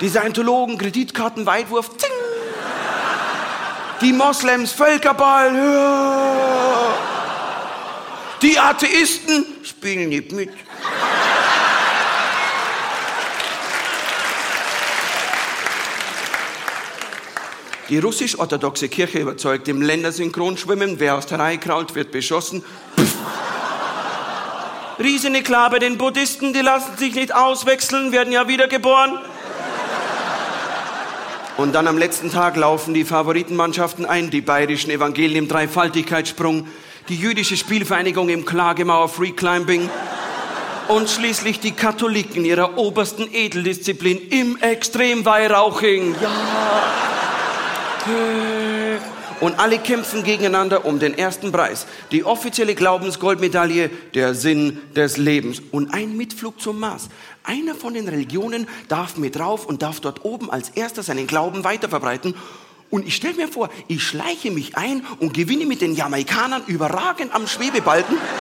Die Scientologen, Kreditkarten, Weitwurf, zing. Die Moslems, Völkerball, ja. Die Atheisten spielen nicht mit. Die russisch-orthodoxe Kirche überzeugt, im Ländersynchronschwimmen, wer aus der Reihe krault, wird beschossen. Pff. Riesene klar bei den Buddhisten, die lassen sich nicht auswechseln, werden ja wiedergeboren. Und dann am letzten Tag laufen die Favoritenmannschaften ein, die bayerischen Evangelien im Dreifaltigkeitssprung, die jüdische Spielvereinigung im Klagemauer Freeclimbing und schließlich die Katholiken ihrer obersten Edeldisziplin im Extremweihrauching. Ja. Und alle kämpfen gegeneinander um den ersten Preis. Die offizielle Glaubensgoldmedaille, der Sinn des Lebens. Und ein Mitflug zum Mars. Einer von den Religionen darf mit rauf und darf dort oben als erster seinen Glauben weiterverbreiten. Und ich stelle mir vor, ich schleiche mich ein und gewinne mit den Jamaikanern überragend am Schwebebalken.